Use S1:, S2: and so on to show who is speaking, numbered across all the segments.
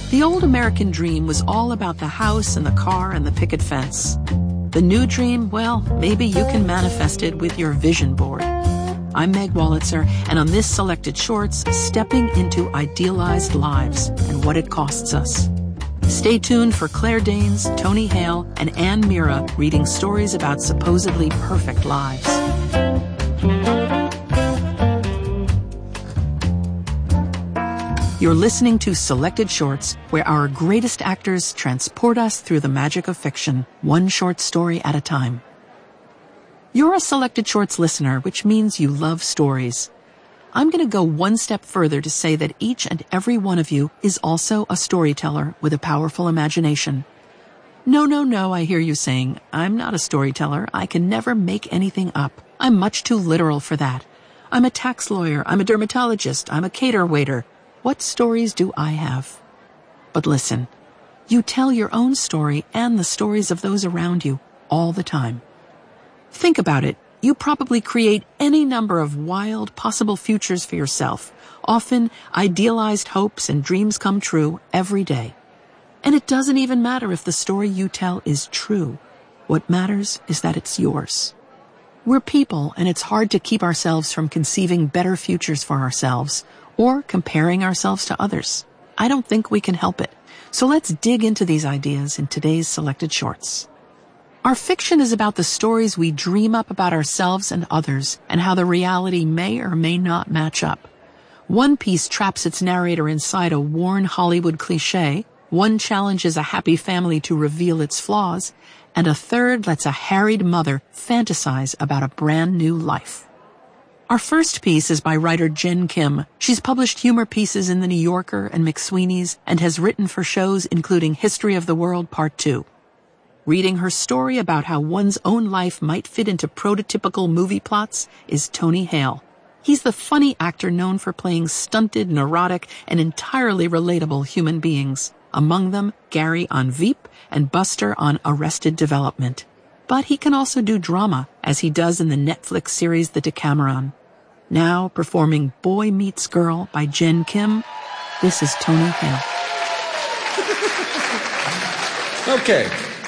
S1: The old American dream was all about the house and the car and the picket fence. The new dream, well, maybe you can manifest it with your vision board. I'm Meg Wolitzer, and on this Selected Shorts, stepping into idealized lives and what it costs us. Stay tuned for Claire Danes, Tony Hale, and Ann Mira reading stories about supposedly perfect lives. You're listening to Selected Shorts, where our greatest actors transport us through the magic of fiction, one short story at a time. You're a Selected Shorts listener, which means you love stories. I'm going to go one step further to say that each and every one of you is also a storyteller with a powerful imagination. No, I hear you saying, I'm not a storyteller. I can never make anything up. I'm much too literal for that. I'm a tax lawyer. I'm a dermatologist. I'm a cater waiter. What stories do I have? But listen, you tell your own story and the stories of those around you all the time. Think about it. You probably create any number of wild possible futures for yourself. Often, idealized hopes and dreams come true every day. And it doesn't even matter if the story you tell is true. What matters is that it's yours. We're people, and it's hard to keep ourselves from conceiving better futures for ourselves or comparing ourselves to others. I don't think we can help it. So let's dig into these ideas in today's Selected Shorts. Our fiction is about the stories we dream up about ourselves and others, and how the reality may or may not match up. One piece traps its narrator inside a worn Hollywood cliché, one challenges a happy family to reveal its flaws, and a third lets a harried mother fantasize about a brand new life. Our first piece is by writer Jen Kim. She's published humor pieces in The New Yorker and McSweeney's and has written for shows including History of the World Part 2. Reading her story about how one's own life might fit into prototypical movie plots is Tony Hale. He's the funny actor known for playing stunted, neurotic, and entirely relatable human beings. Among them, Gary on Veep and Buster on Arrested Development. But he can also do drama, as he does in the Netflix series The Decameron. Now performing Boy Meets Girl by Jen Kim, this is Tony Hale.
S2: Okay.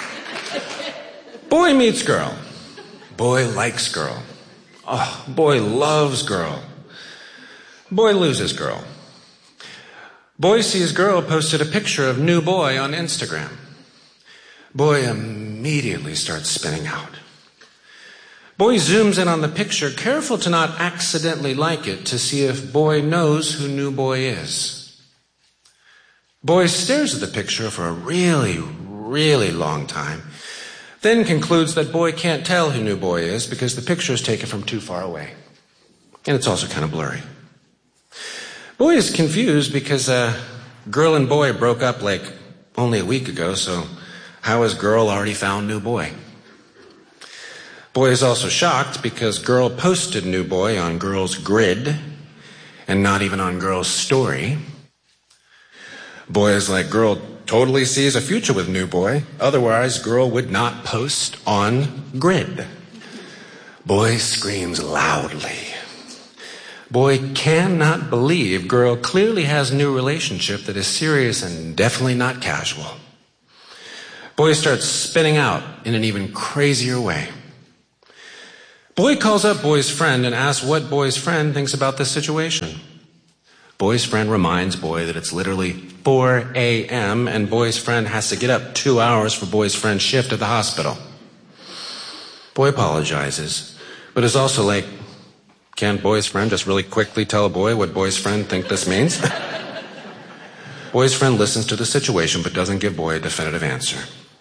S2: Boy meets girl. Boy likes girl. Oh, boy loves girl. Boy loses girl. Boy sees girl posted a picture of new boy on Instagram. Boy immediately starts spinning out. Boy zooms in on the picture, careful to not accidentally like it to see if boy knows who new boy is. Boy stares at the picture for a really, really long time, then concludes that boy can't tell who new boy is because the picture is taken from too far away. And it's also kind of blurry. Boy is confused because girl and boy broke up like only a week ago, so how has girl already found new boy? Boy is also shocked because girl posted new boy on girl's grid and not even on girl's story. Boy is like, girl totally sees a future with new boy. Otherwise, girl would not post on grid. Boy screams loudly. Boy cannot believe girl clearly has a new relationship that is serious and definitely not casual. Boy starts spinning out in an even crazier way. Boy calls up boy's friend and asks what boy's friend thinks about this situation. Boy's friend reminds boy that it's literally 4 a.m. and boy's friend has to get up 2 hours for boy's friend's shift at the hospital. Boy apologizes, but is also like, can boy's friend just really quickly tell boy what boy's friend think this means? Boy's friend listens to the situation but doesn't give boy a definitive answer.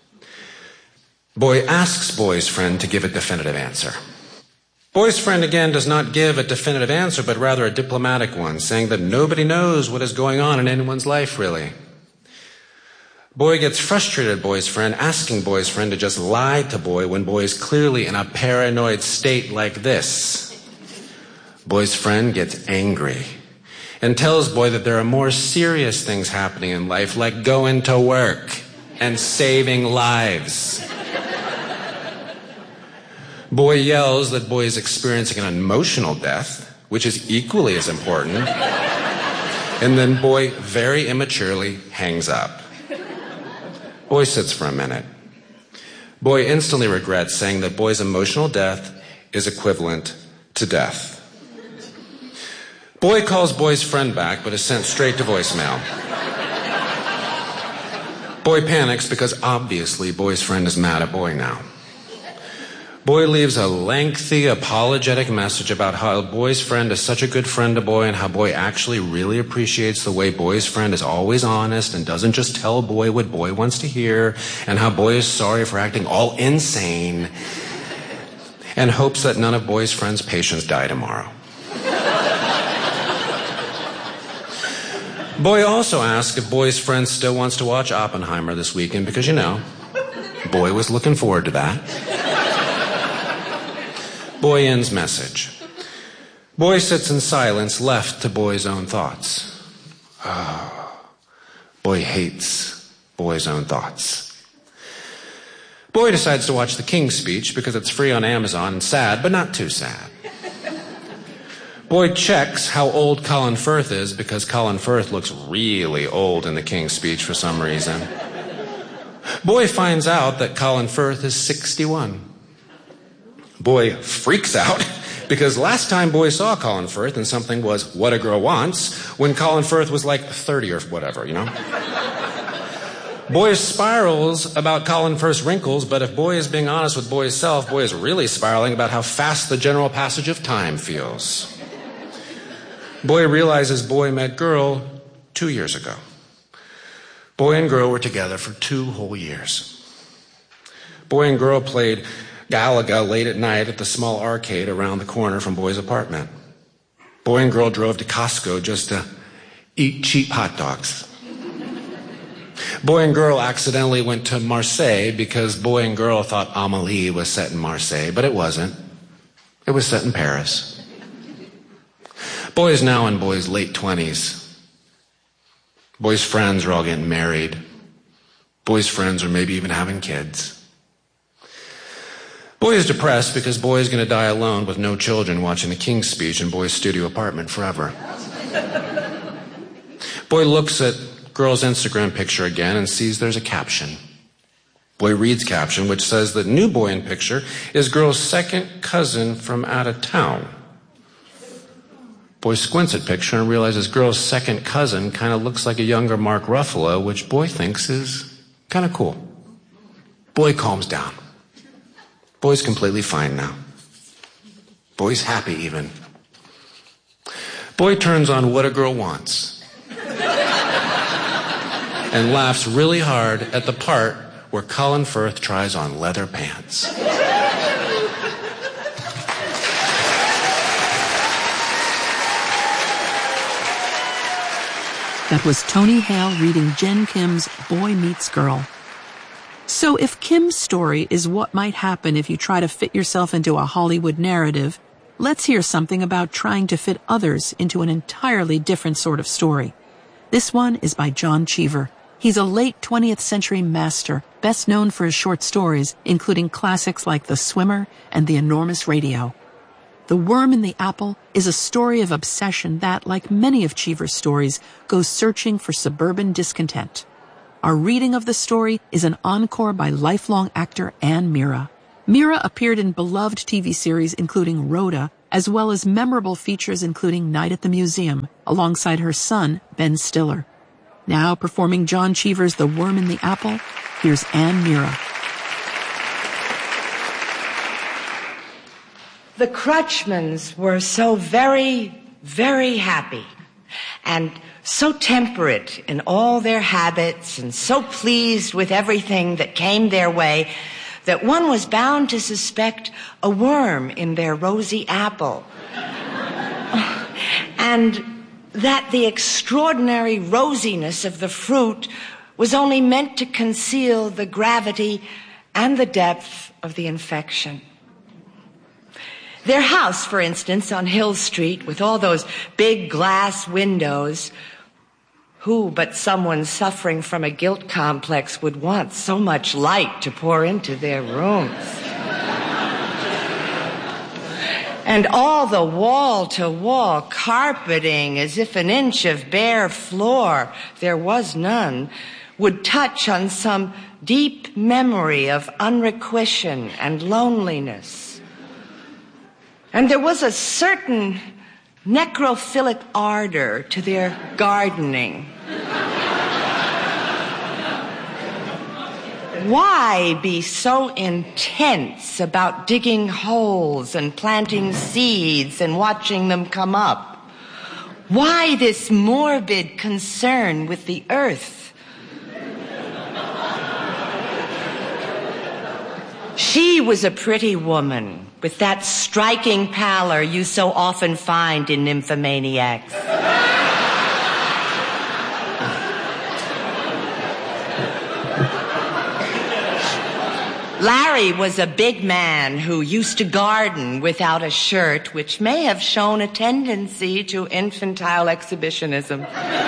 S2: Boy asks boy's friend to give a definitive answer. Boy's friend again does not give a definitive answer, but rather a diplomatic one, saying that nobody knows what is going on in anyone's life, really. Boy gets frustrated at boy's friend, asking boy's friend to just lie to boy when boy is clearly in a paranoid state like this. Boy's friend gets angry and tells boy that there are more serious things happening in life, like going to work and saving lives. Boy yells that boy is experiencing an emotional death, which is equally as important, And then boy very immaturely hangs up. Boy sits for a minute. Boy instantly regrets saying that boy's emotional death is equivalent to death. Boy calls boy's friend back, but is sent straight to voicemail. Boy panics because obviously boy's friend is mad at boy now. Boy leaves a lengthy, apologetic message about how boy's friend is such a good friend to boy and how boy actually really appreciates the way boy's friend is always honest and doesn't just tell boy what boy wants to hear, and how boy is sorry for acting all insane and hopes that none of boy's friend's patients die tomorrow. Boy also asks if boy's friend still wants to watch Oppenheimer this weekend because, you know, boy was looking forward to that. Boy ends message. Boy sits in silence, left to boy's own thoughts. Boy hates boy's own thoughts. Boy decides to watch The King's Speech because it's free on Amazon and sad, but not too sad. Boy checks how old Colin Firth is because Colin Firth looks really old in The King's Speech for some reason. Boy finds out that Colin Firth is 61. Boy freaks out because last time boy saw Colin Firth and something was What a Girl Wants when Colin Firth was like 30 or whatever, you know? Boy spirals about Colin Firth's wrinkles, but if boy is being honest with boy's self, boy is really spiraling about how fast the general passage of time feels. Boy realizes boy met girl 2 years ago. Boy and girl were together for 2 whole years. Boy and girl played Galaga late at night at the small arcade around the corner from boy's apartment. Boy and girl drove to Costco just to eat cheap hot dogs. Boy and girl accidentally went to Marseille because boy and girl thought Amélie was set in Marseille, but it wasn't. It was set in Paris. Boy is now in boy's late 20s. Boy's friends are all getting married. Boy's friends are maybe even having kids. Boy is depressed because boy is going to die alone with no children watching The King's Speech in boy's studio apartment forever. Boy looks at girl's Instagram picture again and sees there's a caption. Boy reads caption, which says that new boy in picture is girl's second cousin from out of town. Boy squints at picture and realizes girl's second cousin kind of looks like a younger Mark Ruffalo, which boy thinks is kind of cool. Boy calms down. Boy's completely fine now. Boy's happy even. Boy turns on What a Girl Wants and laughs really hard at the part where Colin Firth tries on leather pants.
S1: That was Tony Hale reading Jen Kim's Boy Meets Girl. So if Kim's story is what might happen if you try to fit yourself into a Hollywood narrative, let's hear something about trying to fit others into an entirely different sort of story. This one is by John Cheever. He's a late 20th century master, best known for his short stories, including classics like The Swimmer and The Enormous Radio. The Worm in the Apple is a story of obsession that, like many of Cheever's stories, goes searching for suburban discontent. Our reading of the story is an encore by lifelong actor Anne Meara. Meara appeared in beloved TV series including Rhoda, as well as memorable features including Night at the Museum, alongside her son, Ben Stiller. Now performing John Cheever's The Worm in the Apple, here's Anne Meara.
S3: The Crutchmans were so very, very happy and so temperate in all their habits and so pleased with everything that came their way that one was bound to suspect a worm in their rosy apple. And that the extraordinary rosiness of the fruit was only meant to conceal the gravity and the depth of the infection. Their house, for instance, on Hill Street, with all those big glass windows, who but someone suffering from a guilt complex would want so much light to pour into their rooms? And all the wall-to-wall carpeting, as if an inch of bare floor, there was none, would touch on some deep memory of unrequision and loneliness. And there was a certain necrophilic ardor to their gardening. Why be so intense about digging holes and planting seeds and watching them come up? Why this morbid concern with the earth? She was a pretty woman with that striking pallor you so often find in nymphomaniacs. Larry was a big man who used to garden without a shirt, which may have shown a tendency to infantile exhibitionism.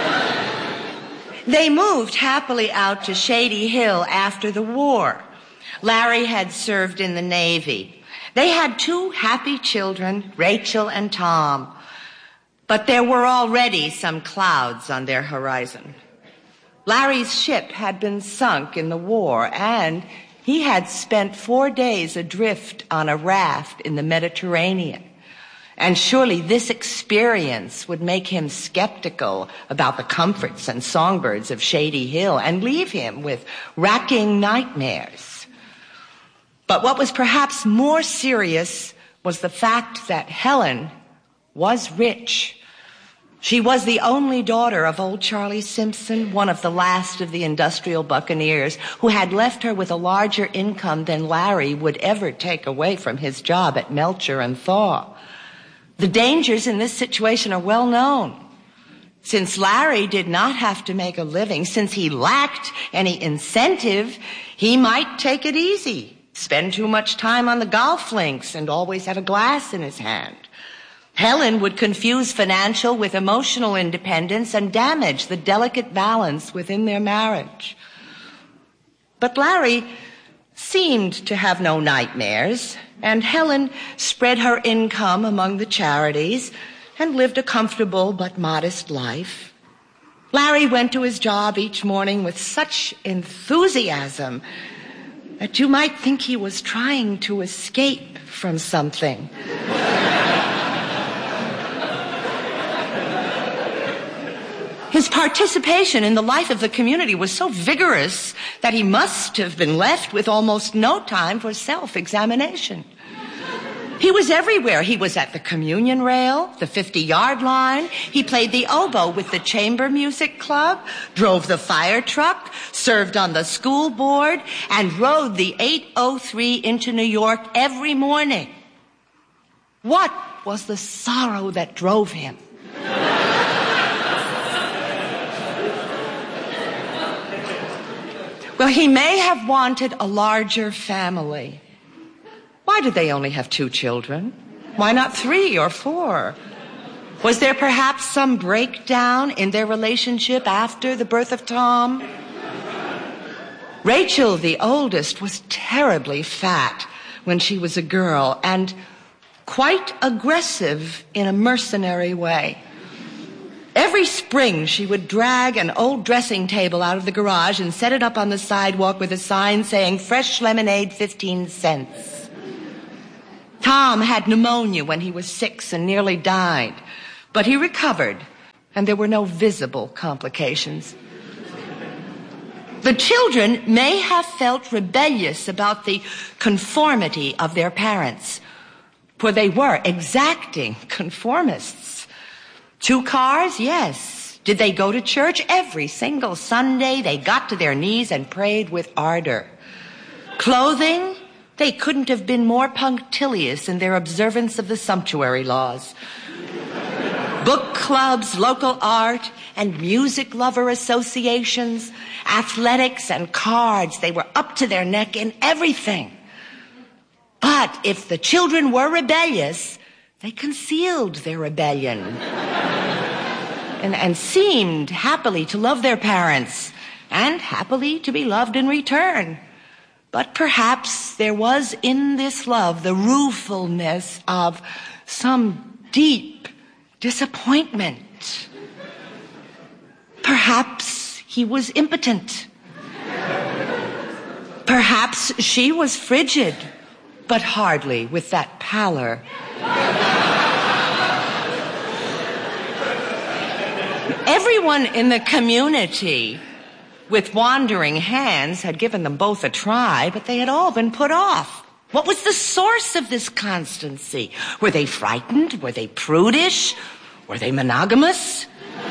S3: They moved happily out to Shady Hill after the war. Larry had served in the Navy. They had 2 happy children, Rachel and Tom. But there were already some clouds on their horizon. Larry's ship had been sunk in the war, and he had spent 4 days adrift on a raft in the Mediterranean. And surely this experience would make him skeptical about the comforts and songbirds of Shady Hill and leave him with racking nightmares. But what was perhaps more serious was the fact that Helen was rich. She was the only daughter of old Charlie Simpson, one of the last of the industrial buccaneers, who had left her with a larger income than Larry would ever take away from his job at Melcher and Thaw. The dangers in this situation are well known. Since Larry did not have to make a living, since he lacked any incentive, he might take it easy, spend too much time on the golf links, and always have a glass in his hand. Helen would confuse financial with emotional independence and damage the delicate balance within their marriage. But Larry seemed to have no nightmares, and Helen spread her income among the charities and lived a comfortable but modest life. Larry went to his job each morning with such enthusiasm that you might think he was trying to escape from something. His participation in the life of the community was so vigorous that he must have been left with almost no time for self-examination. He was everywhere. He was at the communion rail, the 50-yard line. He played the oboe with the chamber music club, drove the fire truck, served on the school board, and rode the 803 into New York every morning. What was the sorrow that drove him? Well, he may have wanted a larger family. Why did they only have 2 children? Why not 3 or 4? Was there perhaps some breakdown in their relationship after the birth of Tom? Rachel, the oldest, was terribly fat when she was a girl and quite aggressive in a mercenary way. Every spring, she would drag an old dressing table out of the garage and set it up on the sidewalk with a sign saying, "Fresh lemonade, 15 cents." Tom had pneumonia when he was 6 and nearly died, but he recovered, and there were no visible complications. The children may have felt rebellious about the conformity of their parents, for they were exacting conformists. 2 cars? Yes. Did they go to church? Every single Sunday they got to their knees and prayed with ardor. Clothing? They couldn't have been more punctilious in their observance of the sumptuary laws. Book clubs, local art, and music lover associations, athletics and cards, they were up to their neck in everything. But if the children were rebellious, they concealed their rebellion and seemed happily to love their parents and happily to be loved in return. But perhaps there was in this love the ruefulness of some deep disappointment. Perhaps he was impotent. Perhaps she was frigid, but hardly with that pallor. Everyone in the community with wandering hands had given them both a try, but they had all been put off. What was the source of this constancy? Were they frightened? Were they prudish? Were they monogamous?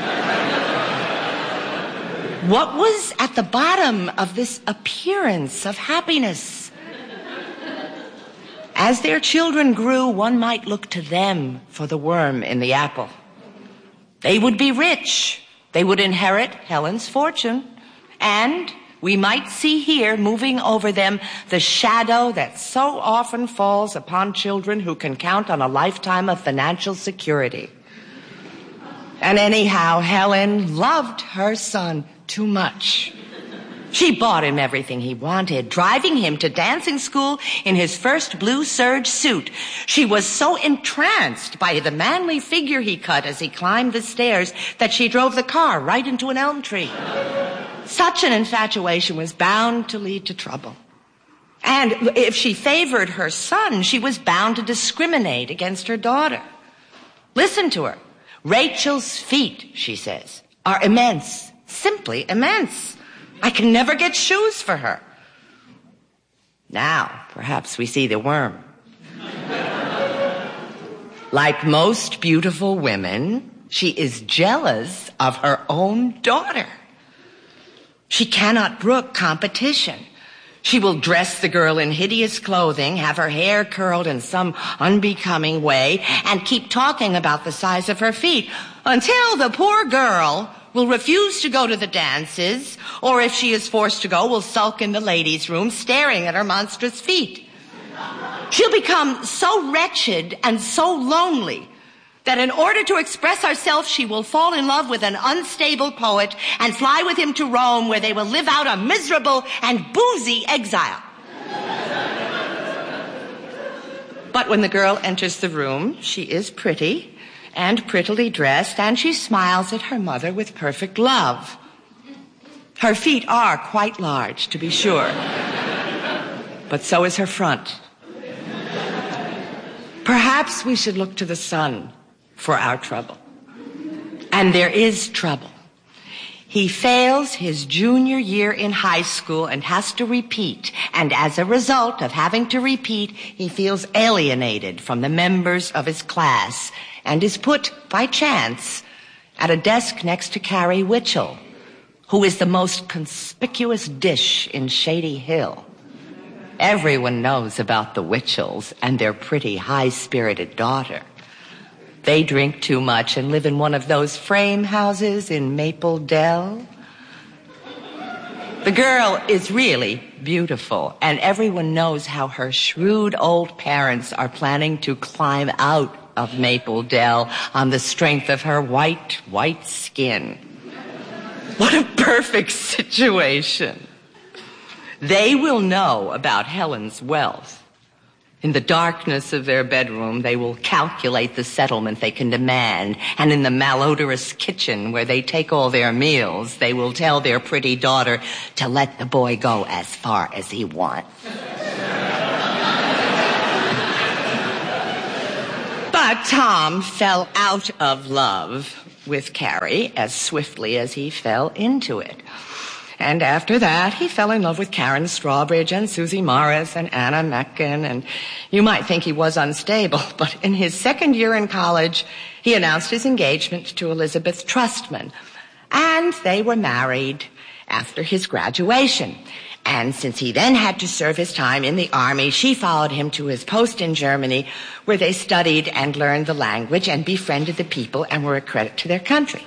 S3: What was at the bottom of this appearance of happiness? As their children grew, one might look to them for the worm in the apple. They would be rich. They would inherit Helen's fortune. And we might see here, moving over them, the shadow that so often falls upon children who can count on a lifetime of financial security. And anyhow, Helen loved her son too much. She bought him everything he wanted, driving him to dancing school in his first blue serge suit. She was so entranced by the manly figure he cut as he climbed the stairs that she drove the car right into an elm tree. Such an infatuation was bound to lead to trouble. And if she favored her son, she was bound to discriminate against her daughter. Listen to her. Rachel's feet, she says, are immense, simply immense. I can never get shoes for her. Now, perhaps we see the worm. Like most beautiful women, she is jealous of her own daughter. She cannot brook competition. She will dress the girl in hideous clothing, have her hair curled in some unbecoming way, and keep talking about the size of her feet until the poor girl will refuse to go to the dances, or if she is forced to go, will sulk in the ladies' room staring at her monstrous feet. She'll become so wretched and so lonely that in order to express herself, she will fall in love with an unstable poet and fly with him to Rome, where they will live out a miserable and boozy exile. But when the girl enters the room, she is pretty and prettily dressed, and she smiles at her mother with perfect love. Her feet are quite large, to be sure, but so is her front. Perhaps we should look to the sun for our trouble. And there is trouble. He fails his junior year in high school and has to repeat. And as a result of having to repeat, he feels alienated from the members of his class and is put, by chance, at a desk next to Carrie Winchell, who is the most conspicuous dish in Shady Hill. Everyone knows about the Winchells and their pretty, high-spirited daughter. They drink too much and live in one of those frame houses in Maple Dell. The girl is really beautiful, and everyone knows how her shrewd old parents are planning to climb out of Maple Dell on the strength of her white skin. What a perfect situation. They will know about Helen's wealth. In the darkness of their bedroom, they will calculate the settlement they can demand. And in the malodorous kitchen where they take all their meals, they will tell their pretty daughter to let the boy go as far as he wants. But Tom fell out of love with Carrie as swiftly as he fell into it. And after that, he fell in love with Karen Strawbridge and Susie Morris and Anna Meckin, and you might think he was unstable, but in his second year in college, he announced his engagement to Elizabeth Trustman, and they were married after his graduation. And since he then had to serve his time in the army, she followed him to his post in Germany, where they studied and learned the language and befriended the people and were a credit to their country.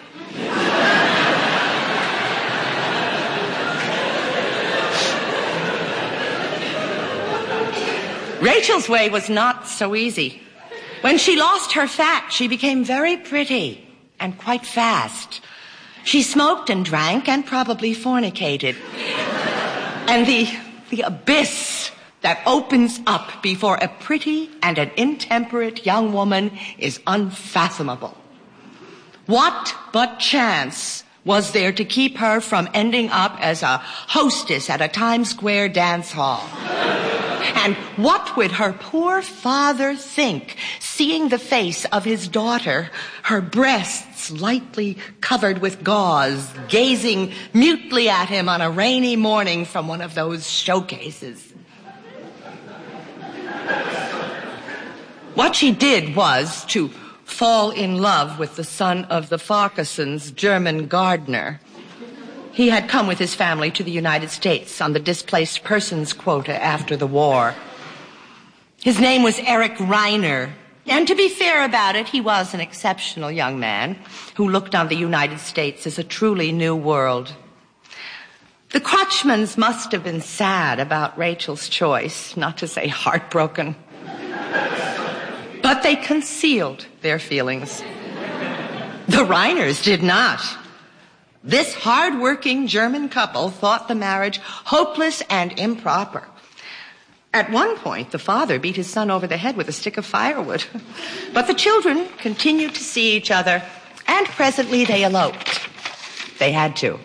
S3: Rachel's way was not so easy. When she lost her fat, she became very pretty and quite fast. She smoked and drank and probably fornicated. And the abyss that opens up before a pretty and an intemperate young woman is unfathomable. What but chance was there to keep her from ending up as a hostess at a Times Square dance hall? And what would her poor father think, seeing the face of his daughter, her breasts lightly covered with gauze, gazing mutely at him on a rainy morning from one of those showcases? What she did was to fall in love with the son of the Farquharsons' German gardener. He had come with his family to the United States on the displaced persons quota after the war. His name was Eric Reiner, and to be fair about it, he was an exceptional young man who looked on the United States as a truly new world. The Crutchmans must have been sad about Rachel's choice, not to say heartbroken. But they concealed their feelings. The Reiners did not. This hard-working German couple thought the marriage hopeless and improper. At one point, the father beat his son over the head with a stick of firewood. But the children continued to see each other, and presently they eloped. They had to.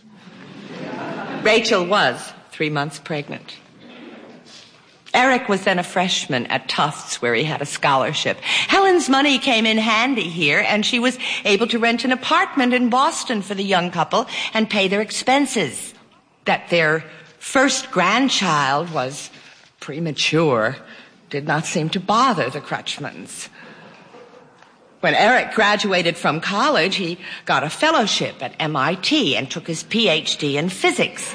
S3: Rachel was 3 months pregnant. Eric was then a freshman at Tufts, where he had a scholarship. Helen's money came in handy here, and she was able to rent an apartment in Boston for the young couple and pay their expenses. That their first grandchild was premature did not seem to bother the Crutchmans. When Eric graduated from college, he got a fellowship at MIT and took his PhD in physics.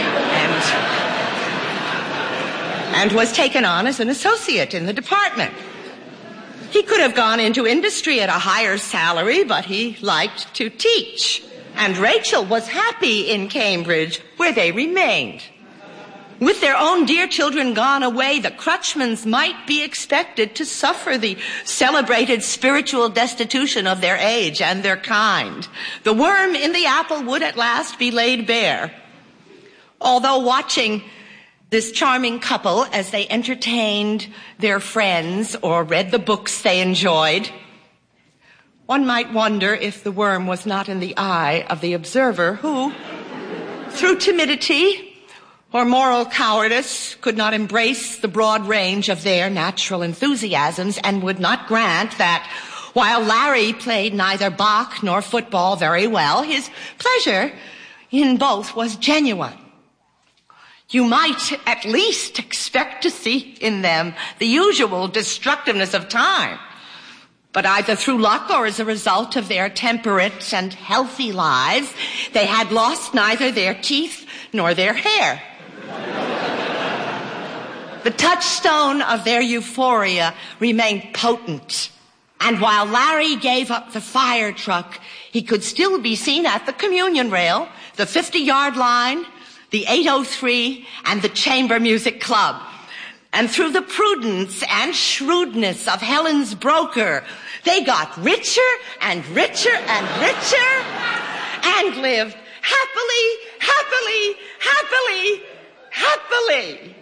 S3: And was taken on as an associate in the department. He could have gone into industry at a higher salary, but he liked to teach. And Rachel was happy in Cambridge, where they remained. With their own dear children gone away, the Crutchmans might be expected to suffer the celebrated spiritual destitution of their age and their kind. The worm in the apple would at last be laid bare. Although watching this charming couple as they entertained their friends or read the books they enjoyed, one might wonder if the worm was not in the eye of the observer who, through timidity or moral cowardice, could not embrace the broad range of their natural enthusiasms and would not grant that while Larry played neither Bach nor football very well, his pleasure in both was genuine. You might at least expect to see in them the usual destructiveness of time. But either through luck or as a result of their temperate and healthy lives, they had lost neither their teeth nor their hair. The touchstone of their euphoria remained potent. And while Larry gave up the fire truck, he could still be seen at the communion rail, the 50-yard line, the 803, and the Chamber Music Club. And through the prudence and shrewdness of Helen's broker, they got richer and richer and richer and lived happily, happily, happily, happily.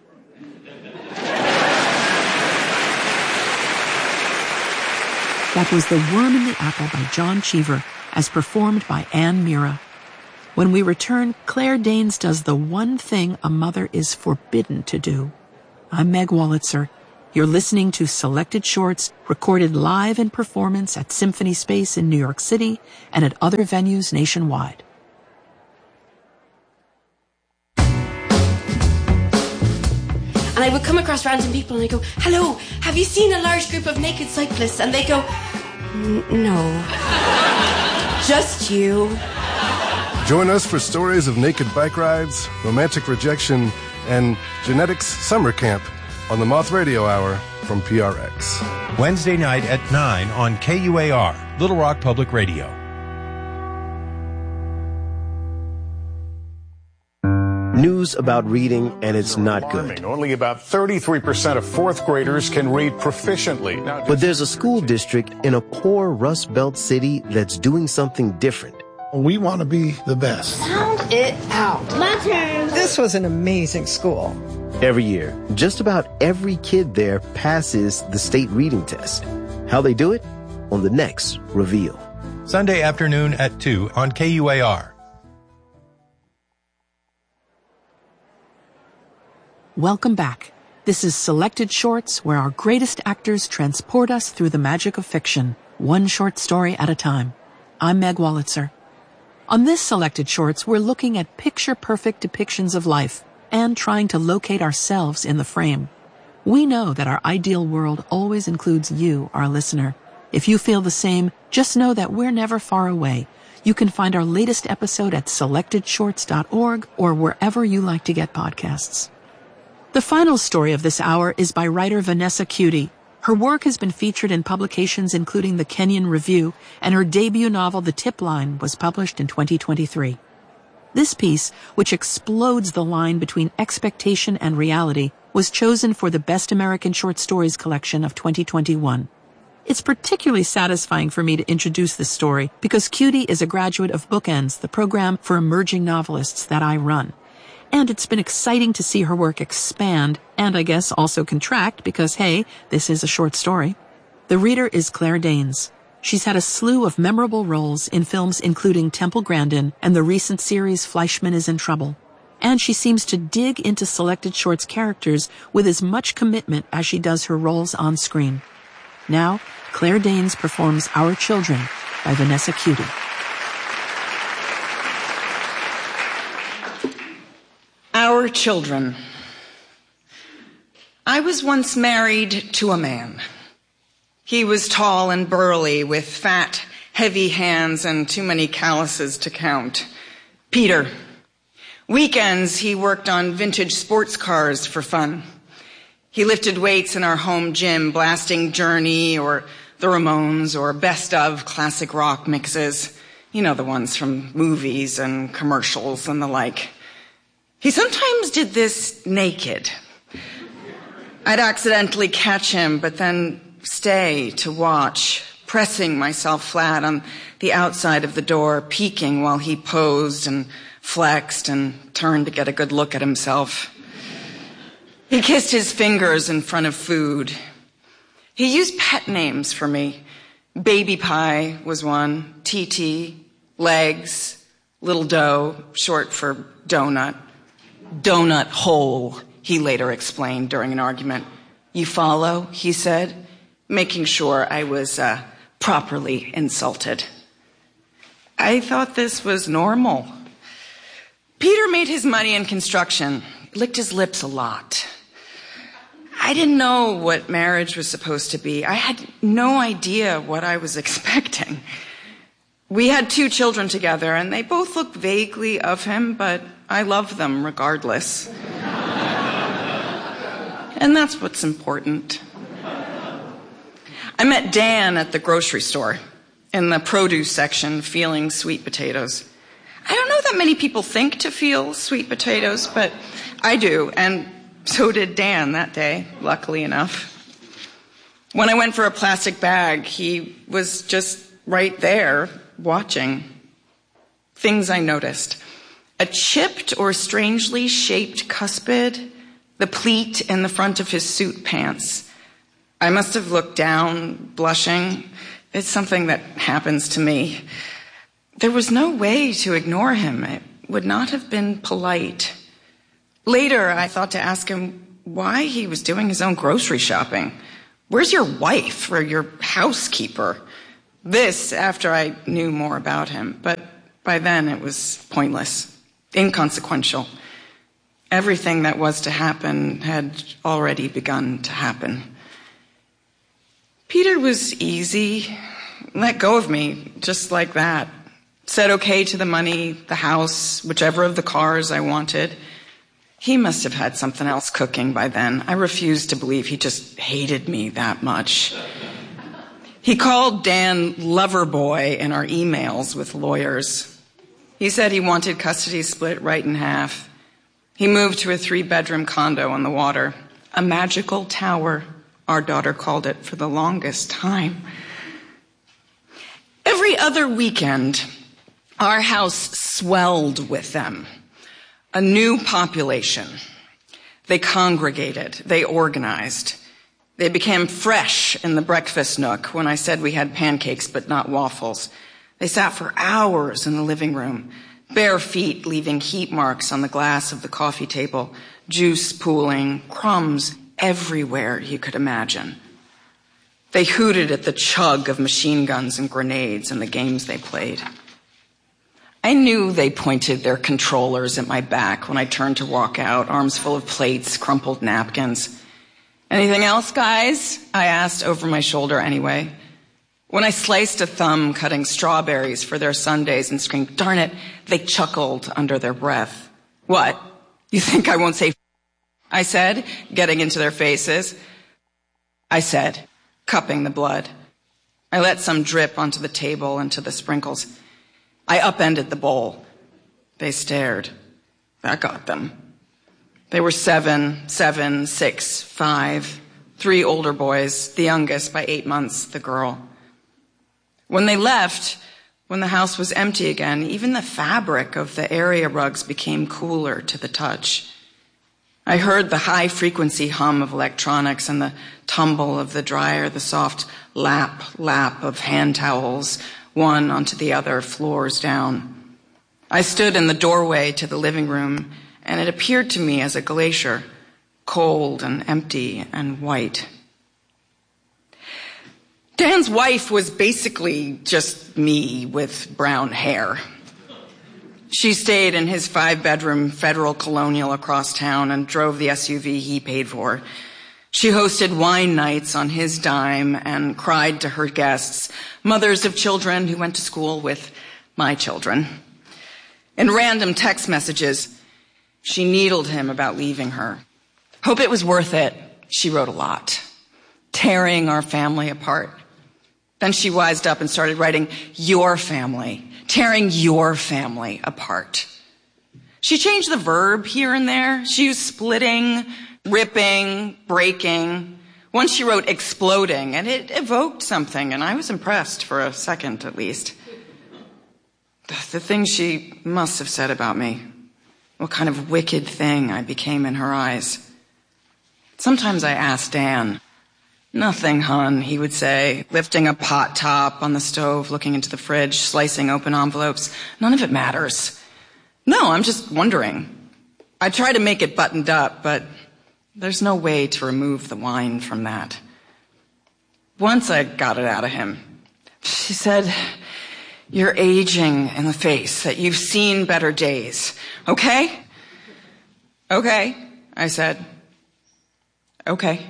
S1: That was The Worm in the Apple by John Cheever, as performed by Anne Mira. When we return, Claire Danes does the one thing a mother is forbidden to do. I'm Meg Wolitzer. You're listening to Selected Shorts, recorded live in performance at Symphony Space in New York City and at other venues nationwide.
S4: And I would come across random people and I go, "Hello, have you seen a large group of naked cyclists?" And they go, "No, just you."
S5: Join us for stories of naked bike rides, romantic rejection, and genetics summer camp on the Moth Radio Hour from PRX.
S6: Wednesday night at 9 on KUAR, Little Rock Public Radio.
S7: News about reading, and it's not good.
S8: Only about 33% of fourth graders can read proficiently.
S7: But there's a school district in a poor Rust Belt city that's doing something different.
S9: We want to be the best.
S10: Sound it out.
S11: My turn.
S12: This was an amazing school.
S7: Every year, just about every kid there passes the state reading test. How they do it? On the next Reveal.
S6: Sunday afternoon at 2 on KUAR.
S1: Welcome back. This is Selected Shorts, where our greatest actors transport us through the magic of fiction, one short story at a time. I'm Meg Wolitzer. On this Selected Shorts, we're looking at picture-perfect depictions of life and trying to locate ourselves in the frame. We know that our ideal world always includes you, our listener. If you feel the same, just know that we're never far away. You can find our latest episode at selectedshorts.org or wherever you like to get podcasts. The final story of this hour is by writer Vanessa Cudi. Her work has been featured in publications including the Kenyon Review, and her debut novel, The Tip Line, was published in 2023. This piece, which explodes the line between expectation and reality, was chosen for the Best American Short Stories collection of 2021. It's particularly satisfying for me to introduce this story because Cudi is a graduate of Bookends, the program for emerging novelists that I run. And it's been exciting to see her work expand, and I guess also contract, because hey, this is a short story. The reader is Claire Danes. She's had a slew of memorable roles in films including Temple Grandin and the recent series Fleischman is in Trouble. And she seems to dig into Selected Shorts characters with as much commitment as she does her roles on screen. Now, Claire Danes performs Our Children by Vanessa Cudi.
S9: Our Children. I was once married to a man. He was tall and burly with fat, heavy hands and too many calluses to count. Peter. Weekends, he worked on vintage sports cars for fun. He lifted weights in our home gym, blasting Journey or the Ramones or best of classic rock mixes. You know, the ones from movies and commercials and the like. He sometimes did this naked. I'd accidentally catch him, but then stay to watch, pressing myself flat on the outside of the door, peeking while he posed and flexed and turned to get a good look at himself. He kissed his fingers in front of food. He used pet names for me. Baby Pie was one, TT, Legs, Little Dough, short for donut. Donut hole, he later explained during an argument. You follow, he said, making sure I was properly insulted. I thought this was normal. Peter made his money in construction, licked his lips a lot. I didn't know what marriage was supposed to be. I had no idea what I was expecting. We had 2 children together, and they both looked vaguely of him, but I love them regardless. And that's what's important. I met Dan at the grocery store, in the produce section, feeling sweet potatoes. I don't know that many people think to feel sweet potatoes, but I do, and so did Dan that day, luckily enough. When I went for a plastic bag, he was just right there, watching. Things I noticed. A chipped or strangely shaped cuspid, the pleat in the front of his suit pants. I must have looked down, blushing. It's something that happens to me. There was no way to ignore him. It would not have been polite. Later, I thought to ask him why he was doing his own grocery shopping. Where's your wife or your housekeeper? This after I knew more about him, but by then it was pointless, inconsequential. Everything that was to happen had already begun to happen. Peter was easy, let go of me, just like that. Said okay to the money, the house, whichever of the cars I wanted. He must have had something else cooking by then. I refused to believe he just hated me that much. He called Dan Loverboy in our emails with lawyers. He said he wanted custody split right in half. He moved to a 3-bedroom condo on the water. A magical tower, our daughter called it for the longest time. Every other weekend, our house swelled with them. A new population. They congregated. They organized. They became fresh in the breakfast nook when I said we had pancakes but not waffles. They sat for hours in the living room, bare feet leaving heat marks on the glass of the coffee table, juice pooling, crumbs everywhere you could imagine. They hooted at the chug of machine guns and grenades and the games they played. I knew they pointed their controllers at my back when I turned to walk out, arms full of plates, crumpled napkins. Anything else, guys? I asked over my shoulder anyway. When I sliced a thumb cutting strawberries for their sundaes and screamed, "Darn it," they chuckled under their breath. "What? You think I won't say I said, getting into their faces. I said, cupping the blood. I let some drip onto the table and to the sprinkles. I upended the bowl. They stared. That got them. They were 7, 6, 5, 3 older boys, the youngest by 8 months, the girl. When they left, when the house was empty again, even the fabric of the area rugs became cooler to the touch. I heard the high-frequency hum of electronics and the tumble of the dryer, the soft lap of hand towels, one onto the other, floors down. I stood in the doorway to the living room, and it appeared to me as a glacier, cold and empty and white. Dan's wife was basically just me with brown hair. She stayed in his 5-bedroom federal colonial across town and drove the SUV he paid for. She hosted wine nights on his dime and cried to her guests, mothers of children who went to school with my children. In random text messages, she needled him about leaving her. Hope it was worth it, she wrote a lot, tearing our family apart. Then she wised up and started writing, your family, tearing your family apart. She changed the verb here and there. She used splitting, ripping, breaking. Once she wrote exploding, and it evoked something, and I was impressed for a second at least. The things she must have said about me. What kind of wicked thing I became in her eyes. Sometimes I asked Dan. Nothing, hon, he would say, lifting a pot top on the stove, looking into the fridge, slicing open envelopes. None of it matters. No, I'm just wondering. I try to make it buttoned up, but there's no way to remove the wine from that. Once I got it out of him. She said, you're aging in the face, that you've seen better days. Okay? Okay, I said. Okay.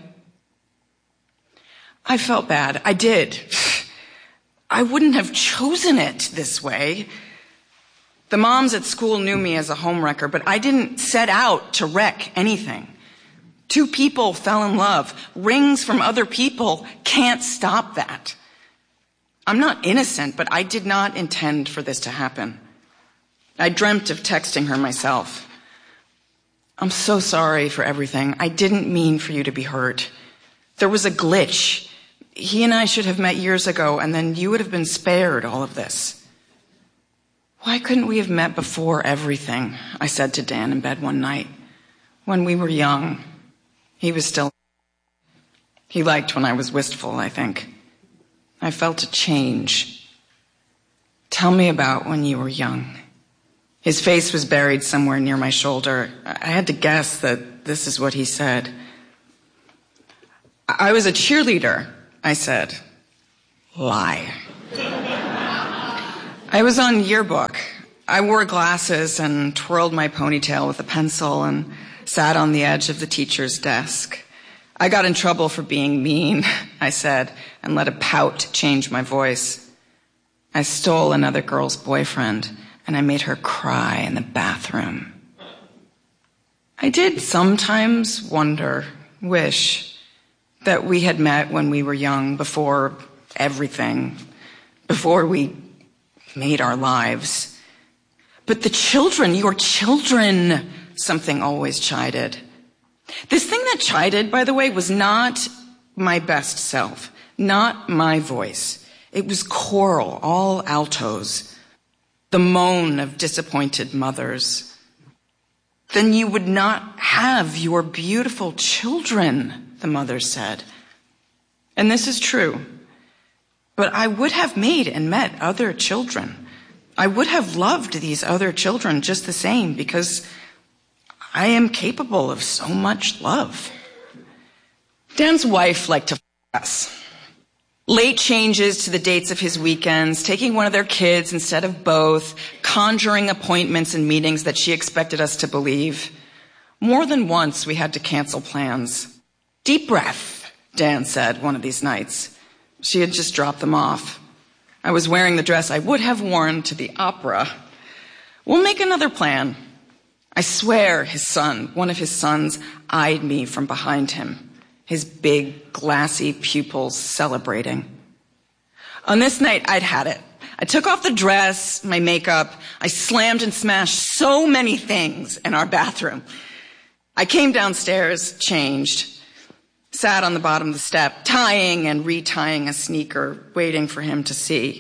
S9: I felt bad. I did. I wouldn't have chosen it this way. The moms at school knew me as a homewrecker, but I didn't set out to wreck anything. 2 people fell in love. Rings from other people can't stop that. I'm not innocent, but I did not intend for this to happen. I dreamt of texting her myself. I'm so sorry for everything. I didn't mean for you to be hurt. There was a glitch. He and I should have met years ago, and then you would have been spared all of this. Why couldn't we have met before everything? I said to Dan in bed one night. When we were young, he liked when I was wistful, I think. I felt a change. Tell me about when you were young. His face was buried somewhere near my shoulder. I had to guess that this is what he said. I was a cheerleader, I said. Lie. I was on yearbook. I wore glasses and twirled my ponytail with a pencil and sat on the edge of the teacher's desk. I got in trouble for being mean, I said, and let a pout change my voice. I stole another girl's boyfriend, and I made her cry in the bathroom. I did sometimes wonder, wish, that we had met when we were young, before everything, before we made our lives. But the children, your children, something always chided. This thing that chided, by the way, was not my best self, not my voice. It was choral, all altos, the moan of disappointed mothers. then you would not have your beautiful children, the mother said. And this is true. But I would have made and met other children. I would have loved these other children just the same because I am capable of so much love. Dan's wife liked to f*** us. Late changes to the dates of his weekends, taking one of their kids instead of both, conjuring appointments and meetings that she expected us to believe. More than once we had to cancel plans. Deep breath, Dan said one of these nights. She had just dropped them off. I was wearing the dress I would have worn to the opera. We'll make another plan. I swear one of his sons, eyed me from behind him, his big, glassy pupils celebrating. On this night, I'd had it. I took off the dress, my makeup. I slammed and smashed so many things in our bathroom. I came downstairs, changed, sat on the bottom of the step, tying and retying a sneaker, waiting for him to see.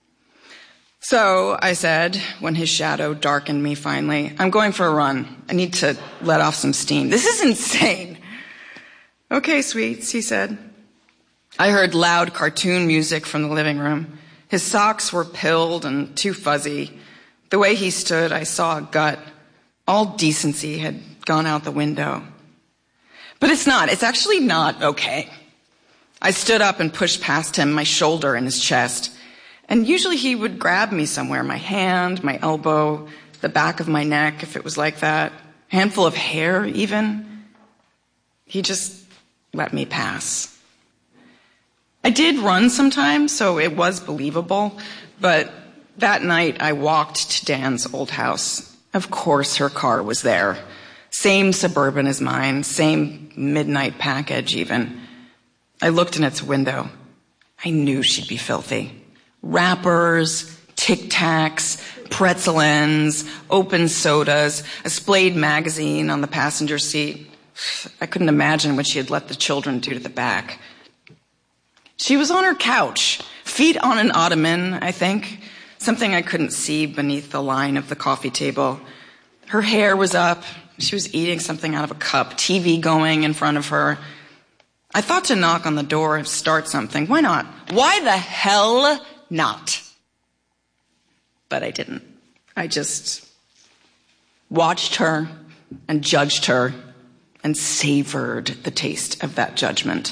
S9: So I said, when his shadow darkened me finally, I'm going for a run. I need to let off some steam. This is insane. Okay, sweets, he said. I heard loud cartoon music from the living room. His socks were pilled and too fuzzy. The way he stood, I saw a gut. All decency had gone out the window. But it's actually not okay. I stood up and pushed past him, my shoulder and his chest. And usually he would grab me somewhere, my hand, my elbow, the back of my neck, if it was like that. A handful of hair, even. He just let me pass. I did run sometimes, so it was believable. But that night I walked to Dan's old house. Of course her car was there. Same Suburban as mine, same midnight package even. I looked in its window. I knew she'd be filthy. Wrappers, Tic Tacs, Pretzel-ins, open sodas, a Splayed magazine on the passenger seat. I couldn't imagine what she had let the children do to the back. She was on her couch, feet on an ottoman, I think, something I couldn't see beneath the line of the coffee table. Her hair was up. She was eating something out of a cup, TV going in front of her. I thought to knock on the door and start something. Why not? Why the hell not? But I didn't. I just watched her and judged her and savored the taste of that judgment.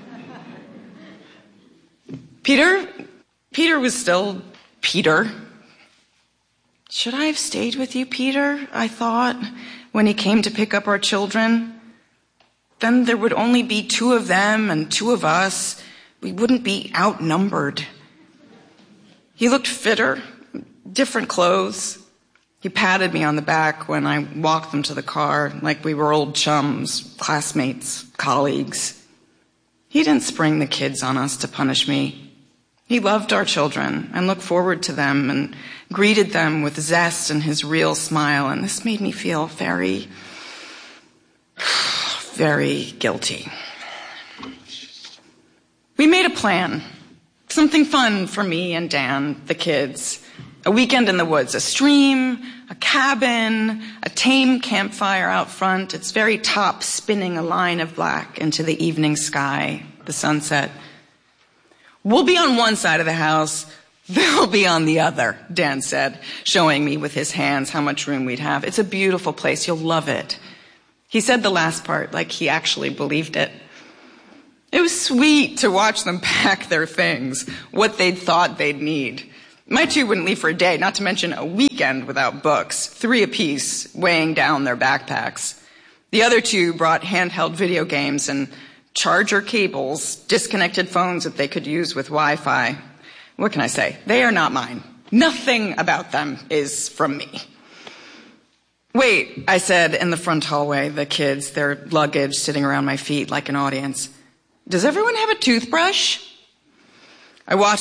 S9: Peter was still Peter. Should I have stayed with you, Peter? I thought, when he came to pick up our children. Then there would only be 2 of them and 2 of us. We wouldn't be outnumbered. He looked fitter, different clothes. He patted me on the back when I walked them to the car, like we were old chums, classmates, colleagues. He didn't spring the kids on us to punish me. He loved our children and looked forward to them and greeted them with zest and his real smile, and this made me feel very, very guilty. We made a plan, something fun for me and Dan, the kids. A weekend in the woods, a stream, a cabin, a tame campfire out front, its very top spinning a line of black into the evening sky, the sunset. We'll be on one side of the house, they'll be on the other, Dan said, showing me with his hands how much room we'd have. It's a beautiful place, you'll love it. He said the last part like he actually believed it. It was sweet to watch them pack their things, what they'd thought they'd need. My 2 wouldn't leave for a day, not to mention a weekend without books, 3 apiece, weighing down their backpacks. The other 2 brought handheld video games and charger cables, disconnected phones that they could use with Wi-Fi. What can I say? They are not mine. Nothing about them is from me. Wait, I said in the front hallway, the kids, their luggage sitting around my feet like an audience. Does everyone have a toothbrush? I watched